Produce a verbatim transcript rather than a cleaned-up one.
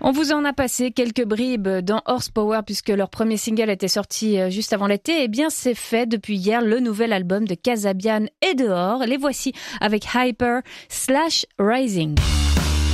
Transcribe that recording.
On vous en a passé quelques bribes dans Horsepower puisque leur premier single était sorti juste avant l'été. Eh bien, c'est fait depuis hier, le nouvel album de Kasabian est dehors. Les voici avec Hyper slash Rising.